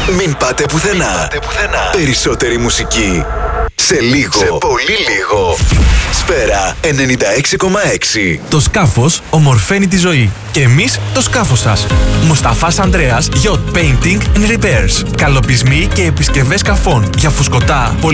Μην πάτε πουθενά. Περισσότερη μουσική. Σε λίγο. Σε πολύ λίγο. Σφαίρα 96,6. Το σκάφος ομορφαίνει τη ζωή. Και εμείς το σκάφος σας. Μουσταφάς Ανδρέας Yacht Painting and Repairs. Καλοπισμοί και επισκευές σκαφών για φουσκωτά,